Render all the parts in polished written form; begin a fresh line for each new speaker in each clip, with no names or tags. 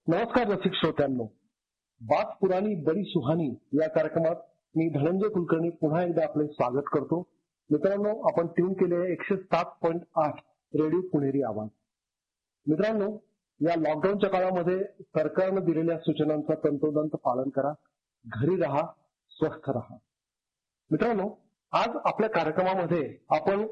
नमस्कार रसिक श्रोत्यांनो, बात पुराणी बडी सुहानी या कार्यक्रमात मी धनंजय कुलकर्णी पुन्हा एकदा आपले स्वागत करतो. मित्रांनो, आपण ट्यून केले 107.8 रेडिओ पुणेरी आवाज. मित्रांनो, या लॉकडाऊनच्या काळामध्ये सरकारनं दिलेल्या सूचनांचं तंतोतंत पालन करा, घरी राहा, स्वस्थ राहा. मित्रांनो, आज आपल्या कार्यक्रमामध्ये आपण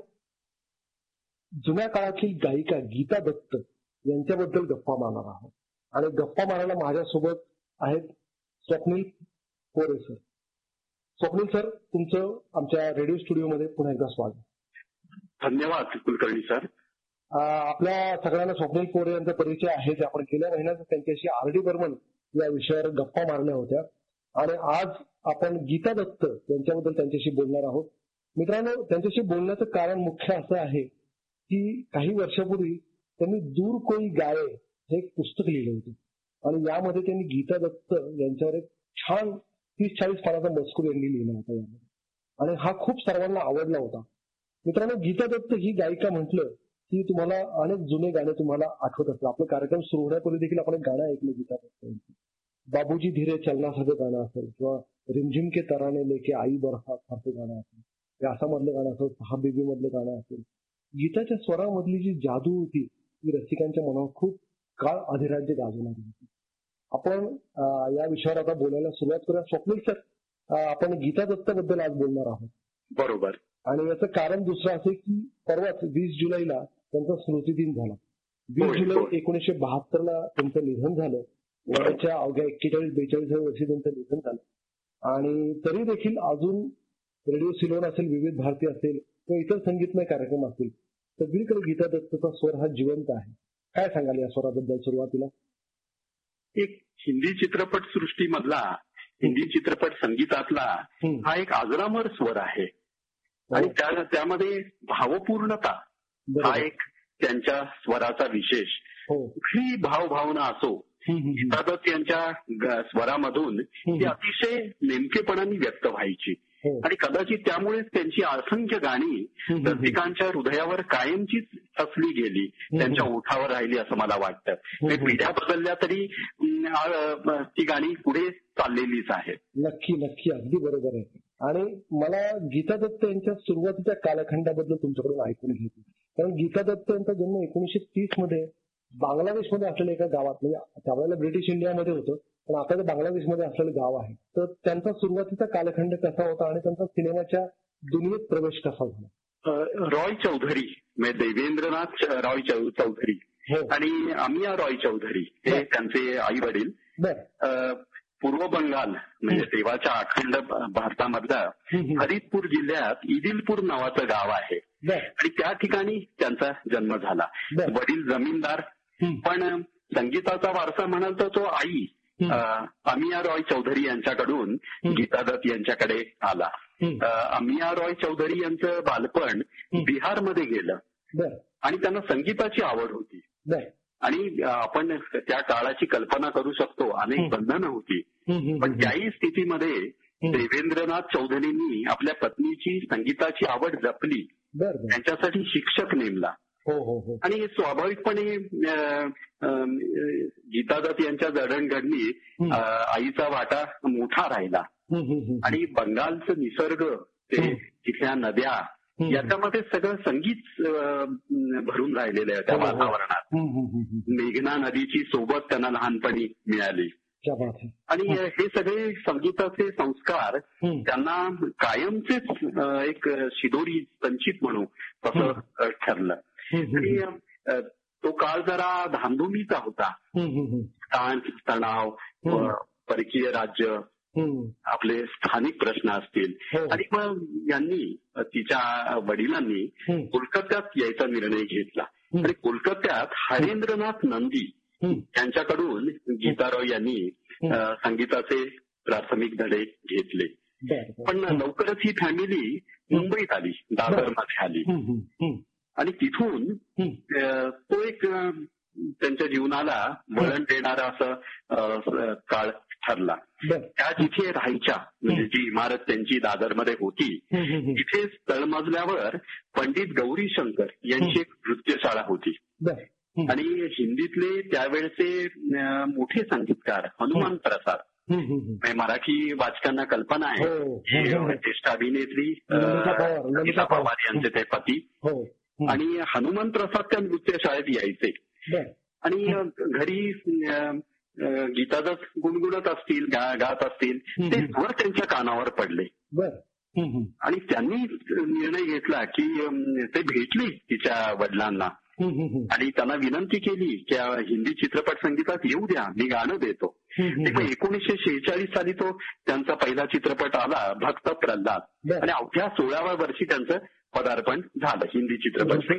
जुन्या काळातील गायिका गीता दत्त यांच्याबद्दल गप्पा मारणार आहोत. आणि गप्पा मारायला माझ्यासोबत आहेत स्वप्नील पोरे सर. स्वप्नील सर, तुमचं आमच्या रेडिओ स्टुडिओमध्ये पुन्हा एकदा स्वागत.
धन्यवाद कुलकर्णी सर.
आपल्या सगळ्यांना स्वप्नील पोरे यांचा परिचय आहे. आपण गेल्या महिन्यात त्यांच्याशी आर डी बर्मन या विषयावर गप्पा मारल्या होत्या आणि आज आपण गीता दत्त यांच्याबद्दल त्यांच्याशी बोलणार आहोत. मित्रांनो, त्यांच्याशी बोलण्याचं कारण मुख्य असं आहे की काही वर्षापूर्वी त्यांनी दूर कोई गाये हे एक पुस्तक लिहिलं होतं आणि यामध्ये त्यांनी गीता दत्त यांच्यावर एक छान 30-40 पानाचा मजकूर यांनी लिहिला होता यामध्ये आणि हा खूप सर्वांना आवडला होता. मित्रांनो, गीता दत्त ही गायिका म्हटलं की तुम्हाला अनेक जुने गाणे तुम्हाला आठवत असतात. आपला कार्यक्रम सुरू होण्यापूर्वी देखील आपण एक गाणं ऐकलं गीता दत्त यांचं. बाबूजी धीरे चलनासारखं गाणं असेल किंवा रिमझिम के तराने लेके आई बरसात सारखं गाणं असेल, व्यासामधलं गाणं असेल, सहा बेबी मधलं गाणं असेल. गीताच्या स्वरामधली जी जादू होती ती रसिकांच्या मनावर खूप काळ अधिराज्य गाजवणारी होती. आपण या विषयावर आता बोलायला सुरुवात करूया. स्वप्नील सर, आपण गीता दत्तबद्दल आज बोलणार आहोत.
बरोबर.
आणि याचं कारण दुसरं असं की परवाच 20 जुलैला त्यांचा स्मृतिदिन झाला. 20 जुलै 1972ला त्यांचं निधन झालं. वयाच्या अवघ्या 41-42 वर्षी त्यांचं निधन झालं आणि तरी देखील अजून रेडिओ सिलोन असेल, विविध भारती असेल किंवा इतर संगीतमय कार्यक्रम असतील, सगळीकडे गीता दत्तचा स्वर हा जिवंत आहे. काय सांगाल या स्वराबद्दल सुरुवातीला?
एक हिंदी चित्रपट सृष्टीमधला, हिंदी चित्रपट संगीतातला हा एक अजरामर स्वर आहे आणि त्यामध्ये भावपूर्णता हा एक त्यांच्या स्वराचा विशेष. कुठली भावभावना असो, गीता दत्त यांच्या स्वरामधून ती अतिशय नेमकेपणाने व्यक्त व्हायची आणि कदाचित त्यामुळेच त्यांची असंख्य गाणी रसिकांच्या हृदयावर कायमचीच ठसली गेली, त्यांच्या ओठावर राहिली असं मला वाटतं. पिढ्या बदलल्या तरी ती गाणी पुढे चाललेलीच आहेत.
नक्की नक्की, अगदी बरोबर आहे. आणि मला गीता दत्त यांच्या सुरुवातीच्या कालखंडाबद्दल तुमच्याकडून ऐकून घ्यायचं, कारण गीता दत्त यांचा जन्म 1930 मध्ये बांगलादेशमध्ये असलेल्या एका गावात, म्हणजे त्यावेळेला ब्रिटिश इंडियामध्ये होतं पण आता ते बांगलादेशमध्ये असलेलं गाव आहे. तर त्यांचा सुरुवातीचा कालखंड कसा होता आणि त्यांचा सिनेमाच्या दुनियेत प्रवेश कसा झाला?
रॉय चौधरी म्हणजे देवेंद्रनाथ रॉय चौधरी आणि अमिया रॉय चौधरी हे त्यांचे आई वडील पूर्व बंगाल म्हणजे तेव्हाच्या अखंड भारतामधल्या फरीदपूर जिल्ह्यात इदिलपूर नावाचं गाव आहे आणि त्या ठिकाणी त्यांचा जन्म झाला. वडील जमीनदार, पण संगीताचा वारसा म्हणाल तर तो आई अमिया रॉय चौधरी यांच्याकडून गीता दत्त यांच्याकडे आला. अमिया रॉय चौधरी यांचं बालपण बिहारमध्ये गेलं आणि त्यांना संगीताची आवड होती आणि आपण त्या काळाची कल्पना करू शकतो, अनेक बंधनं होती. पण त्याही स्थितीमध्ये देवेंद्रनाथ चौधरींनी आपल्या पत्नीची संगीताची आवड जपली, त्यांच्यासाठी शिक्षक नेमला आणि स्वाभाविकपणे गीता दत्त यांच्या जडणघडणीत आईचा वाटा मोठा राहिला आणि बंगालचं निसर्ग, ते तिथल्या नद्या, याच्यामध्ये सगळं संगीत भरून राहिलेलं आहे त्या वातावरणात. मेघना नदीची सोबत त्यांना लहानपणी मिळाली आणि हे सगळे संगीताचे संस्कार त्यांना कायमचेच एक शिदोरी संचित म्हणू तसं ठरलं. आणि तो काळ जरा धामधुमीचा होता. ताण तणाव, परकीय राज्य, आपले स्थानिक प्रश्न असतील आणि मग यांनी, तिच्या वडिलांनी कोलकात्यात यायचा निर्णय घेतला आणि कोलकात्यात हरेंद्रनाथ नंदी यांच्याकडून गीता रॉय यांनी संगीताचे प्राथमिक धडे घेतले. पण लवकरच ही फॅमिली मुंबईत आली, दादरमध्ये आली आणि तिथून तो एक त्यांच्या जीवनाला वळण देणारा असं काळ ठरला. त्या जिथे राहायच्या, म्हणजे जी इमारत त्यांची दादरमध्ये होती, तिथे तळमजल्यावर पंडित गौरी शंकर यांची एक नृत्यशाळा होती आणि हिंदीतले त्यावेळचे मोठे संगीतकार हनुमान प्रसाद, मराठी वाचकांना कल्पना आहे की ज्येष्ठ अभिनेत्री ललिता पवार यांचे ते पती, आणि हनुमान प्रसाद त्या नृत्य शाळेत यायचे आणि घरी गीतादत्त गुणगुणत असतील, गात असतील, ते स्वर त्यांच्या कानावर पडले आणि त्यांनी निर्णय घेतला की ते भेटले तिच्या वडिलांना आणि त्यांना विनंती केली की हिंदी चित्रपट संगीतात येऊ द्या, मी गाणं देतो. 1946 साली तो त्यांचा पहिला चित्रपट आला भक्त प्रल्हाद आणि अवघ्या 16व्या वर्षी त्यांचं पदार्पण झालं हिंदी चित्रपट.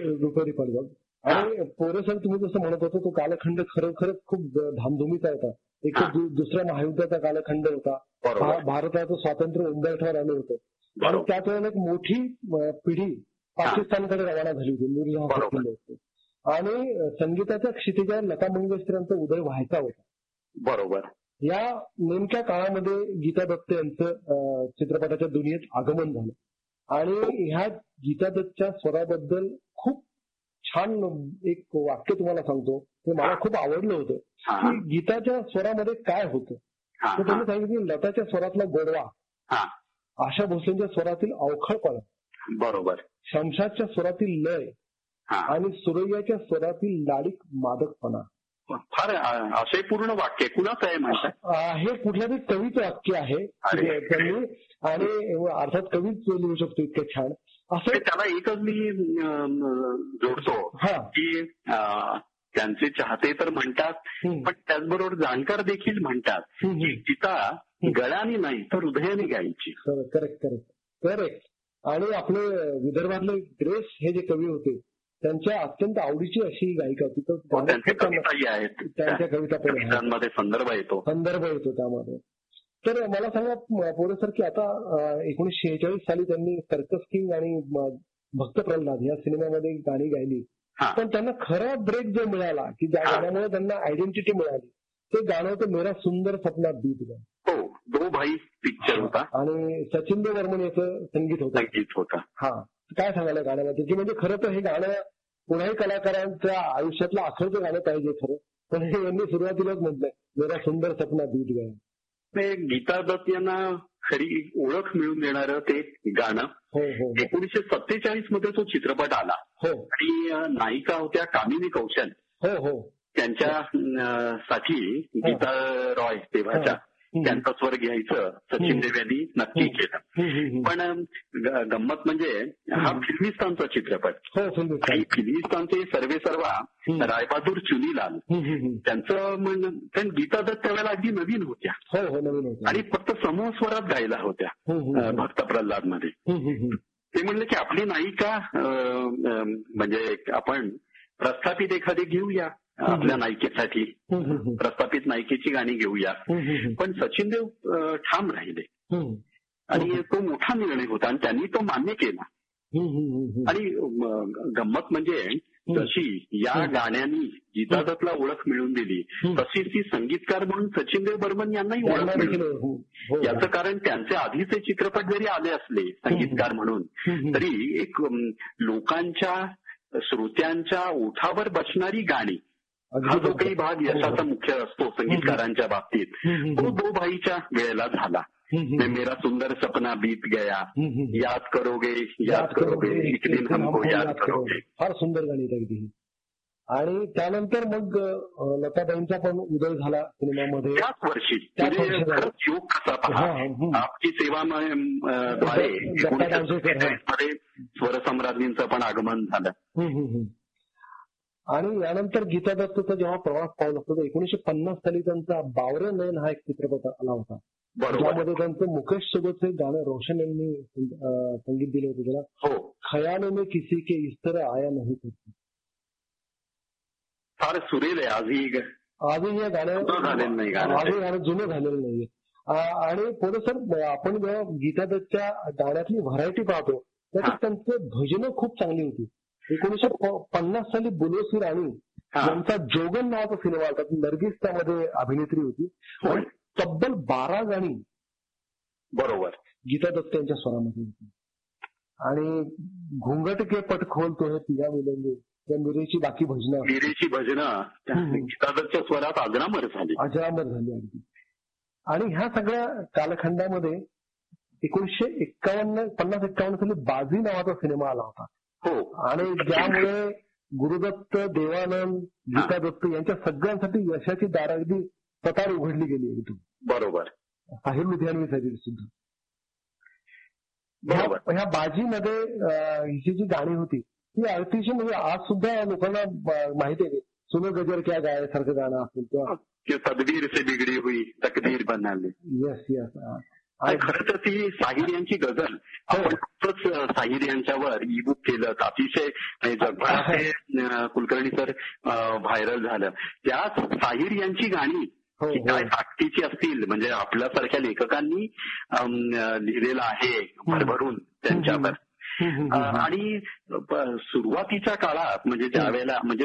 आणि पोरेसर तुम्ही जसं म्हणत होता तो कालखंड खरोखरच खूप धामधुमीचा होता. एक तर दुसऱ्या महायुद्धाचा कालखंड होता, भारताचं स्वातंत्र्य उंबरठ्यावर आलं होतं आणि त्याच वेळेला एक मोठी पिढी पाकिस्तानकडे रवाना झाली होती, होते आणि संगीताच्या क्षितिजावर लता मंगेशकरांचा उदय व्हायचा होता.
बरोबर.
या नेमक्या काळामध्ये गीता दत्त यांचं चित्रपटाच्या दुनियेत आगमन झालं आणि ह्या गीता दत्तच्या स्वराबद्दल खूप छान एक वाक्य तुम्हाला सांगतो, ते मला खूप आवडलं होतं की गीताच्या स्वरामध्ये काय होतं. तर त्यांनी सांगितलं लताच्या स्वरातला गोडवा, आशा भोसलेंच्या स्वरातील अवखळपणा,
बरोबर,
शमशादच्या स्वरातील लय आणि सुरैयाच्या स्वरातील लाडीक मादकपणा.
फार आशयपूर्ण वाक्य कुणाचं आहे म्हणतात?
हे कुठल्या तरी कवीचं वाक्य आहे त्यांनी आणि अर्थात कवीच लिहू शकतो इतकं छान. असं
त्याला एकच मी जोडतो की त्यांचे चाहते तर म्हणतात, पण त्याचबरोबर जाणकार देखील म्हणतात की गीता गळ्याने नाही तर हृदयाने गायची.
करेक्ट. आणि आपले विदर्भातले ग्रेस हे जे कवी होते त्यांच्या अत्यंत आवडीची अशी गायिका होती. त्यांच्या
कवितांमध्ये संदर्भ येतो
त्यामध्ये. तर मला सांगा पोरे सर की आता 1946 साली त्यांनी सर्कस किंग आणि भक्त प्रल्हाद या सिनेमामध्ये गाणी गायली, पण त्यांना खरा ब्रेक जो मिळाला की ज्या गाण्यामुळे त्यांना आयडेंटिटी मिळाली ते गाणं होतं मेरा सुंदर सपना बीत गया.
हो, दो भाई पिक्चर होता
आणि सचिन देव बर्मन याचं संगीत होतं. काय सांगायला गाण्यामध्ये की म्हणजे खरं तर हे गाणं पुण्याही कलाकारांच्या आयुष्यातलं आखरचं गाणं पाहिजे खरं, पण हे यांनी सुरुवातीलाच म्हटलंय मेरा सुंदर सपना बीत गया.
गीता दत्त यांना खरी ओळख मिळवून देणारं ते गाणं. 1947 मध्ये तो चित्रपट आला आणि नायिका होत्या कामिनी कौशल. त्यांच्या साठी गीता रॉय तेव्हाच्या त्यांचा स्वर घ्यायचं सचिन देव यांनी नक्की केलं. पण गंमत म्हणजे हा फिल्मिस्तानचा चित्रपट आणि फिल्मिस्तानचे सर्वे सर्वा रायबहादूर चुनीलाल त्यांचं गीता दत्त त्यावेळेला अगदी नवीन होत्या आणि फक्त समूह स्वरात गायला होत्या भक्त प्रल्हाद मध्ये. ते म्हणले की आपली नायिका म्हणजे आपण प्रस्थापित एखादी घेऊया आपल्या नायिकेसाठी, प्रस्थापित नायिकेची गाणी घेऊया. पण सचिन देव ठाम राहिले आणि तो मोठा निर्णय होता आणि त्यांनी तो मान्य केला. आणि गंमत म्हणजे जशी या गाण्यांनी गीता दत्तला ओळख मिळवून दिली तशी ती संगीतकार म्हणून सचिन देव बर्मन यांनाही ओळख मिळवली. याचं कारण त्यांचे आधीचे चित्रपट जरी आले असले संगीतकार म्हणून तरी एक लोकांच्या श्रोत्यांच्या ओठावर बसणारी गाणी हा जो काही भाग यशाचा मुख्य असतो संगीतकारांच्या बाबतीत तो दो भाईच्या वेळेला झाला. मेरा सुंदर सपना बीत गया, याद करोगे एक दिन हमको याद करोगे.
फार सुंदर गाणी अगदी. आणि त्यानंतर मग लताबाईंचा पण उदय झाला सिनेमामध्ये
त्याच वर्षी. खरंच योग कसा पहा, आपकी सेवा द्वारे 1947 स्वरसम्राज्ञींचं पण आगमन झालं.
आणि यानंतर गीता दत्तचा जेव्हा प्रवास पाहू लागतो तर 1950 साली त्यांचा बावरे नयन हा एक चित्रपट आला होता, ज्यामध्ये त्यांचं मुकेश सोबतचं गाणं रोशन यांनी संगीत दिलं होतं त्याला. खयाल में किसी के इस तरह आया नहीं करता.
फार सुरेल आहे. आजही
हे गाणं जुनं झालेलं नाहीये. आणि पुढे सर आपण जेव्हा गीता दत्तच्या गाण्यातली व्हरायटी पाहतो त्याच्यात त्यांचं भजनं खूप चांगली होती. 1950 साली बुलोसी राणी यांचा जोगन नावाचा सिनेमा होता, नर्गिस त्यामध्ये अभिनेत्री होती. तब्बल 12 गाणी
बरोबर
गीता दत्त यांच्या स्वरामध्ये होती. आणि घुंगट के पट खोलतो हे पिया मिलेंगे मिरेची बाकी भजनं,
मिरेची भजनं गीतादत्तच्या स्वरात अजरामर झाली.
अगदी. आणि ह्या सगळ्या कालखंडामध्ये 1951 साली बाजी नावाचा सिनेमा आला होता.
हो.
आणि ज्यामुळे गुरुदत्त, देवानंद, गीता दत्त यांच्या सगळ्यांसाठी यशाची दारं अगदी कतार उघडली गेली एकदम.
बरोबर.
साहिर लुधियानवीसाठी सुद्धा.
बरोबर.
ह्या बाजीमध्ये हिची जी गाणी होती ती अतिशय म्हणजे आज सुद्धा लोकांना माहिती आहे. सुनो गजर क्या गाय सारखं गाणं असेल किंवा
तदबीर से बिगडी हुई तकदीर बनाली.
येस.
आणि खरं तर ती साहिर यांची गझल आपण नुकतंच साहिर यांच्यावर ई बुक केलं, अतिशय जगभरात कुलकर्णी सर व्हायरल झालं. त्याच साहिर यांची गाणी काय ताकदीची असतील, म्हणजे आपल्यासारख्या लेखकांनी लिहिलेलं आहे भरभरून त्यांच्यावर. आणि सुरुवातीच्या काळात म्हणजे ज्या वेळेला म्हणजे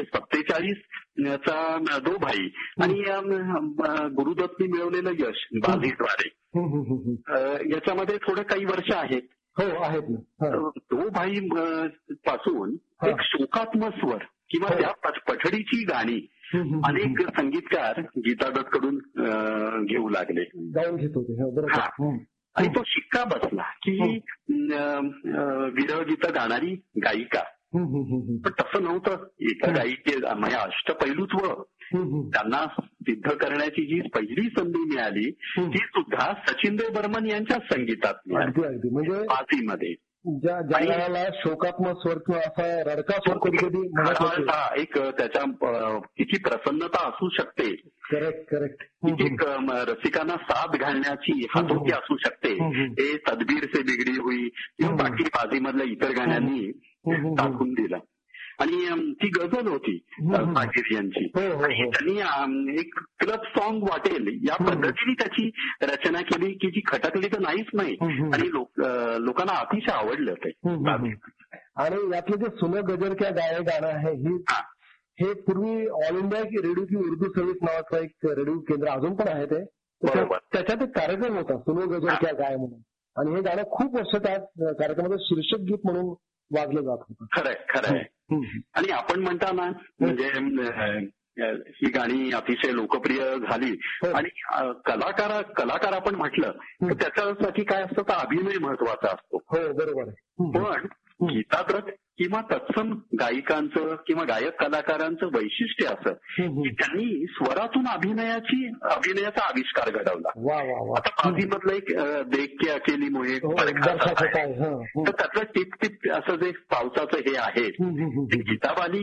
47चा दो भाई आणि गुरुदत्तनी मिळवलेलं यश बाजीद्वारे याच्यामध्ये थोडं काही वर्ष आहेत.
हो आहेत ना.
दो भाई पासून एक शोकात्मक स्वर किंवा त्या पठडीची गाणी अनेक संगीतकार गीता दत्त कडून घेऊ लागले,
गाऊन घेत होते.
आणि तो शिक्का बसला की विरहगीत गाणारी गायिका. पण तसं नव्हतं. एका गायिके म्हणजे अष्टपैलूत्व त्यांना सिद्ध करण्याची जी पहिली संधी मिळाली ती सुद्धा सचिनदेव बर्मन यांच्या संगीतात मिळाली, म्हणजे बाजीमध्ये.
ज्या गाण्याला शोकात्मक स्वर किंवा असा रडका स्वर कधी कधी
एक त्याच्या किती प्रसन्नता असू शकते.
करेक्ट.
एक रसिकांना साथ घालण्याची हातोटी असू शकते. हे तदबीर से बिगडी हुई किंवा बाकी बाजीमधल्या इतर गाण्यांनी टाकून दिलं. आणि ती गझल होती साहिर यांची. त्यांनी एक क्लब सॉन्ग वाटेल या पद्धतीने त्याची रचना केली की जी खटकली तर नाहीच नाही आणि लोकांना अतिशय आवडलं ते.
आणि यातलं जे सुनो गजर क्या गाय गाणं आहे हे पूर्वी ऑल इंडिया रेडिओ की उर्दू सर्व्हिस नावाचं एक रेडिओ केंद्र अजून पण आहे ते. त्याच्यात एक कार्यक्रम होता सुनो गजर क्या गाय म्हणून. आणि हे गाणं खूप वर्ष त्या कार्यक्रमाचं शीर्षक गीत म्हणून वाजलं जात होतं.
खरंय. आणि आपण म्हणता ना म्हणजे ही गाणी अतिशय लोकप्रिय झाली आणि कलाकार आपण म्हटलं तर त्याच्यासाठी काय असतं तर अभिनय महत्वाचा असतो.
हो बरोबर.
पण गीता दत्त किंवा तत्सम गायिकांचं किंवा गायक कलाकारांचं वैशिष्ट्य असं की त्यांनी स्वरातून अभिनयाचा आविष्कार घडवला. आता बाजीमधलं एक देख के अकेली मोहे तर त्यातलं टिप टिप असं जे पावसाचं हे आहे ते गीतावाली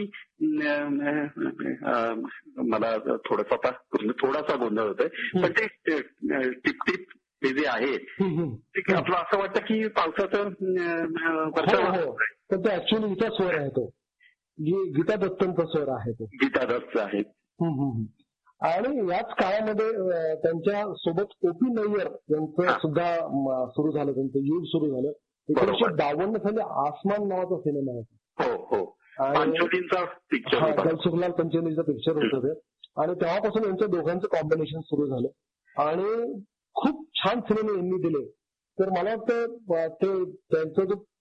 मला थोडासा गोंधळ होतोय पण ते टिप टिप हे जे आहे ते आपलं असं वाटतं की पावसाचं
तर तो ऍक्च्युअली हिचा स्वर आहे तो गीता दत्तांचा स्वर आहे तो.
गीता दत्त आहे.
आणि याच काळामध्ये त्यांच्या सोबत ओपी नय्यर यांचं सुद्धा सुरू झालं, त्यांचं युग सुरू झालं. 1952 साली आसमान नावाचा सिनेमा होता.
हो.
जलसुखलाल पंचोलीचा पिक्चर होतं ते. आणि तेव्हापासून यांच्या दोघांचं कॉम्बिनेशन सुरू झालं आणि खूप छान सिनेमे यांनी दिले. तर मला वाटतं ते त्यांचा जो